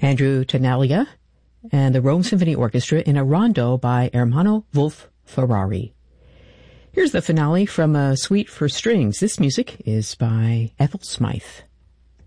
Andrew Tenaglia and the Rome Symphony Orchestra in a rondo by Ermanno Wolf Ferrari. Here's the finale from a suite for strings. This music is by Ethel Smythe.